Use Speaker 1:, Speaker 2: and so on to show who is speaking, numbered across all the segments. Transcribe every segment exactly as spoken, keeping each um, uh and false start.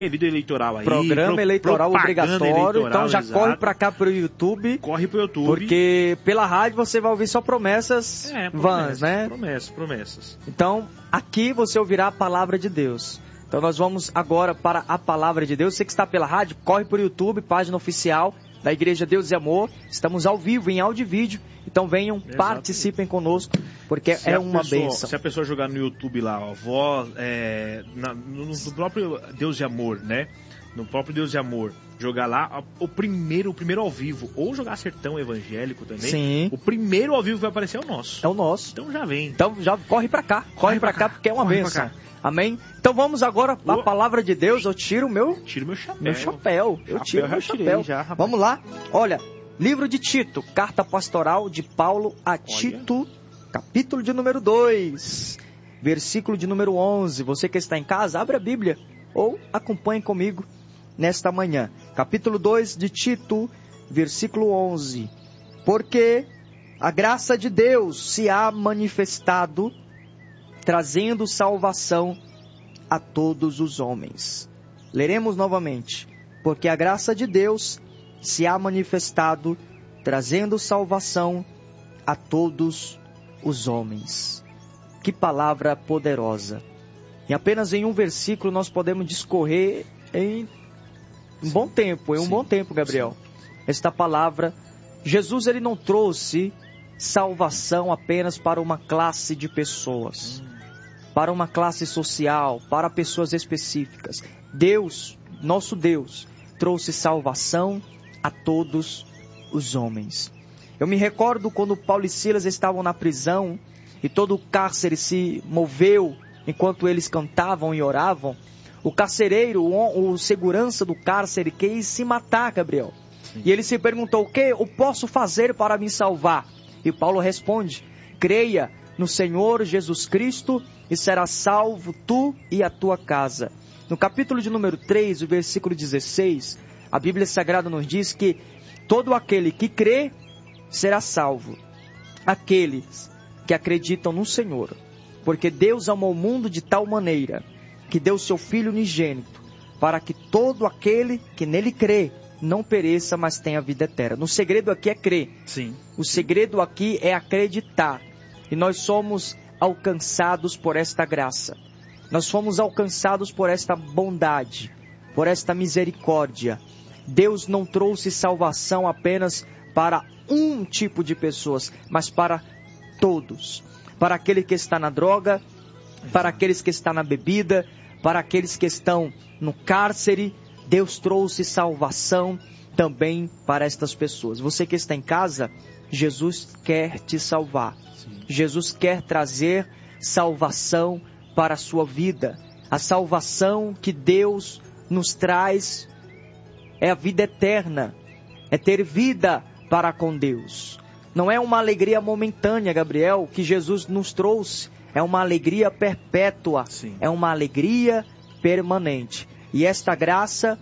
Speaker 1: Vida eleitoral aí.
Speaker 2: Programa
Speaker 1: pro,
Speaker 2: eleitoral obrigatório. Eleitoral, então já
Speaker 1: exato.
Speaker 2: corre pra cá pro YouTube.
Speaker 1: Corre pro YouTube.
Speaker 2: Porque pela rádio você vai ouvir só promessas
Speaker 1: é,
Speaker 2: vãs, né?
Speaker 1: Promessas, promessas.
Speaker 2: Então aqui você ouvirá a palavra de Deus. Então nós vamos agora para a palavra de Deus. Você que está pela rádio, corre pro YouTube, página oficial da Igreja Deus e Amor. Estamos ao vivo, em áudio e vídeo. Então venham, exatamente, participem conosco, porque se é uma pessoa, bênção.
Speaker 1: Se a pessoa jogar no YouTube lá, ó, voz, é, na, no, no próprio Deus de Amor, né? No próprio Deus de Amor, jogar lá o primeiro, o primeiro ao vivo, ou jogar Sertão Evangélico também.
Speaker 2: Sim.
Speaker 1: O primeiro ao vivo vai aparecer é o nosso.
Speaker 2: É o nosso.
Speaker 1: Então já vem.
Speaker 2: Então já corre pra cá, corre, corre pra cá, cá, porque é uma bênção. Amém? Então vamos agora para a palavra de Deus. Eu tiro o meu...
Speaker 1: Tiro meu chapéu.
Speaker 2: Meu chapéu. Eu
Speaker 1: chapéu,
Speaker 2: tiro meu chapéu.
Speaker 1: Já,
Speaker 2: vamos lá. Olha, livro de Tito, carta pastoral de Paulo a Olha. Tito, capítulo de número dois, versículo de número onze. Você que está em casa, abre a Bíblia ou acompanhe comigo nesta manhã. Capítulo dois de Tito, versículo onze. Porque a graça de Deus se há manifestado, trazendo salvação a todos os homens. Leremos novamente. Porque a graça de Deus se há manifestado, trazendo salvação a todos os homens. Que palavra poderosa. E apenas em um versículo nós podemos discorrer em um bom tempo, em um Sim. bom tempo, Gabriel. Sim. Esta palavra, Jesus ele não trouxe salvação apenas para uma classe de pessoas, hum. para uma classe social, para pessoas específicas. Deus, nosso Deus, trouxe salvação a todos os homens. Eu me recordo quando Paulo e Silas estavam na prisão e todo o cárcere se moveu enquanto eles cantavam e oravam. O carcereiro, o, o segurança do cárcere quis se matar, Gabriel. Sim. E ele se perguntou: o que eu posso fazer para me salvar? E Paulo responde: creia no Senhor Jesus Cristo e serás salvo tu e a tua casa. No capítulo de número três, o versículo dezesseis, a Bíblia Sagrada nos diz que todo aquele que crê será salvo. Aqueles que acreditam no Senhor. Porque Deus amou o mundo de tal maneira que deu seu Filho unigênito, para que todo aquele que nele crê não pereça, mas tenha vida eterna. O segredo aqui é crer.
Speaker 1: Sim.
Speaker 2: O segredo aqui é acreditar. E nós somos alcançados por esta graça. Nós fomos alcançados por esta bondade, por esta misericórdia. Deus não trouxe salvação apenas para um tipo de pessoas, mas para todos. Para aquele que está na droga, para aqueles que estão na bebida, para aqueles que estão no cárcere. Deus trouxe salvação também para estas pessoas. Você que está em casa, Jesus quer te salvar. Sim. Jesus quer trazer salvação para a sua vida. A salvação que Deus nos traz é a vida eterna, é ter vida para com Deus. Não é uma alegria momentânea, Gabriel, que Jesus nos trouxe. É uma alegria perpétua. Sim. É uma alegria permanente. E esta graça,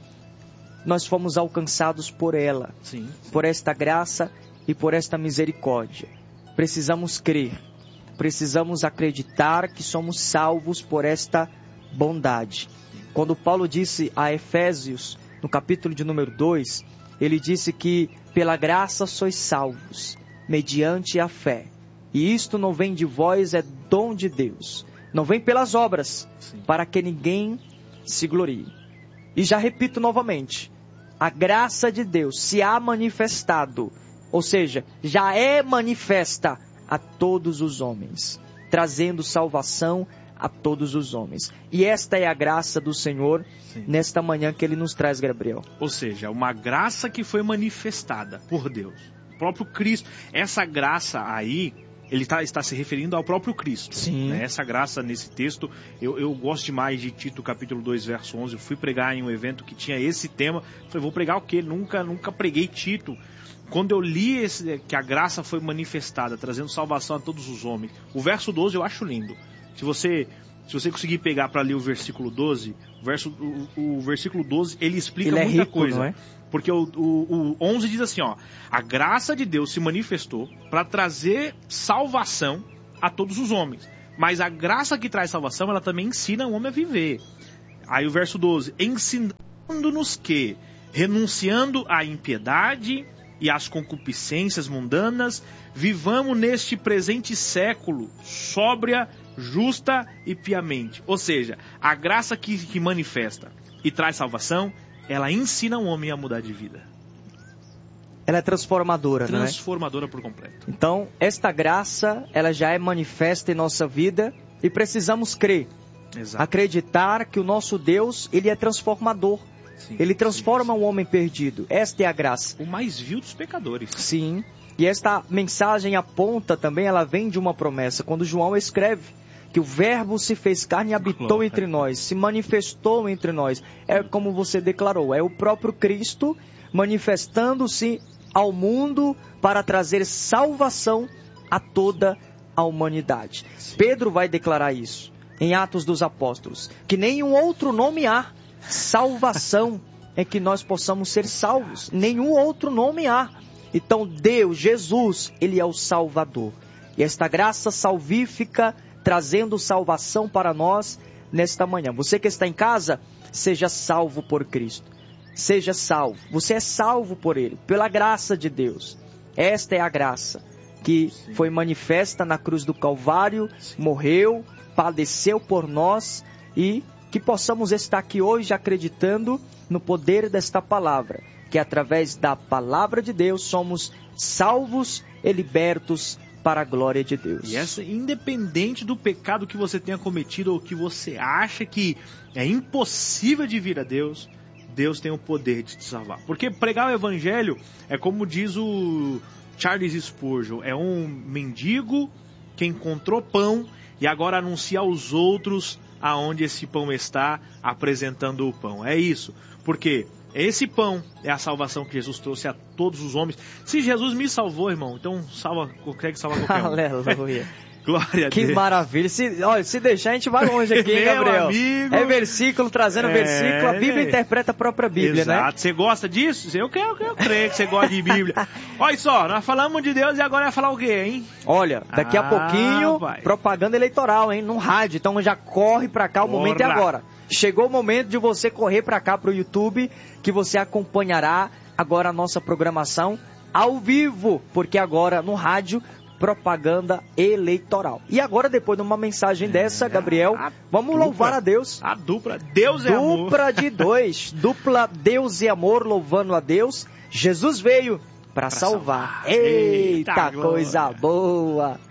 Speaker 2: nós fomos alcançados por ela. Sim. Por esta graça e por esta misericórdia. Precisamos crer. Precisamos acreditar que somos salvos por esta bondade. Quando Paulo disse a Efésios, no capítulo de número dois, ele disse que pela graça sois salvos, mediante a fé. E isto não vem de vós, é dom de Deus. Não vem pelas obras, Sim. para que ninguém se glorie. E já repito novamente, a graça de Deus se há manifestado, ou seja, já é manifesta a todos os homens, trazendo salvação a todos os homens. E esta é a graça do Senhor, Sim. nesta manhã que Ele nos traz, Gabriel.
Speaker 1: Ou seja, uma graça que foi manifestada por Deus. O próprio Cristo. Essa graça aí, ele tá, está se referindo ao próprio Cristo.
Speaker 2: Sim.
Speaker 1: Né? Essa graça nesse texto, eu, eu gosto demais de Tito capítulo dois, verso onze. Eu fui pregar em um evento que tinha esse tema. Falei, vou pregar o quê? Nunca, nunca preguei Tito. Quando eu li esse, que a graça foi manifestada, trazendo salvação a todos os homens, o verso doze eu acho lindo. Se você, se você conseguir pegar para ler o versículo doze, o, verso, o, o versículo doze, ele explica ele muita é rico, coisa. Não é? Porque o, o, o onze diz assim, ó, a graça de Deus se manifestou para trazer salvação a todos os homens. Mas a graça que traz salvação, ela também ensina o homem a viver. Aí o verso doze, ensinando-nos que, renunciando à impiedade e às concupiscências mundanas, vivamos neste presente século sóbria, justa e piamente. Ou seja, a graça que, que manifesta e traz salvação, ela ensina o homem a mudar de vida.
Speaker 2: Ela é transformadora, não é?
Speaker 1: Transformadora por completo.
Speaker 2: Então, esta graça, ela já é manifesta em nossa vida e precisamos crer.
Speaker 1: Exato.
Speaker 2: Acreditar que o nosso Deus, ele é transformador. Sim, ele transforma sim, sim. o homem perdido. Esta é a graça.
Speaker 1: O mais vil dos pecadores.
Speaker 2: Sim. E esta mensagem aponta também, ela vem de uma promessa. Quando João escreve que o verbo se fez carne e habitou entre nós, se manifestou entre nós. É como você declarou, é o próprio Cristo manifestando-se ao mundo para trazer salvação a toda a humanidade. Sim. Pedro vai declarar isso em Atos dos Apóstolos, que nenhum outro nome há salvação em que nós possamos ser salvos. Nenhum outro nome há. Então Deus, Jesus, Ele é o Salvador. E esta graça salvífica trazendo salvação para nós nesta manhã. Você que está em casa, seja salvo por Cristo. Seja salvo. Você é salvo por Ele, pela graça de Deus. Esta é a graça que Sim. foi manifesta na cruz do Calvário, Sim. morreu, padeceu por nós e que possamos estar aqui hoje acreditando no poder desta palavra, que através da palavra de Deus somos salvos e libertos para a glória de Deus.
Speaker 1: E essa, independente do pecado que você tenha cometido ou que você acha que é impossível de vir a Deus, Deus tem o poder de te salvar. Porque pregar o evangelho é como diz o Charles Spurgeon, é um mendigo que encontrou pão e agora anuncia aos outros aonde esse pão está, apresentando o pão. É isso. Porque esse pão é a salvação que Jesus trouxe a todos os homens. Se Jesus me salvou, irmão, então salva, consegue salvar qualquer um.
Speaker 2: Aleluia.
Speaker 1: Glória a
Speaker 2: que
Speaker 1: Deus.
Speaker 2: Que maravilha. Se, olha, se deixar, a gente vai longe aqui, hein, Gabriel?
Speaker 1: Amigo.
Speaker 2: É versículo trazendo é, versículo. A Bíblia é. interpreta a própria Bíblia,
Speaker 1: Exato.
Speaker 2: né?
Speaker 1: Exato. Você gosta disso? Eu quero, eu creio que você gosta de Bíblia. Olha só, nós falamos de Deus e agora vai falar o quê, hein?
Speaker 2: Olha, daqui
Speaker 1: ah,
Speaker 2: a pouquinho,
Speaker 1: vai. propaganda
Speaker 2: propaganda eleitoral, hein? No rádio. Então já corre pra cá, o Porra. momento é agora. Chegou o momento de você correr pra cá pro YouTube, que você acompanhará agora a nossa programação ao vivo, porque agora no rádio, propaganda eleitoral. E agora, depois de uma mensagem é, dessa, Gabriel, a vamos dupla, louvar a Deus.
Speaker 1: A dupla, Deus é
Speaker 2: dupla
Speaker 1: amor.
Speaker 2: Dupla de dois, dupla Deus e amor, louvando a Deus. Jesus veio para salvar. salvar. Eita, Eita coisa boa!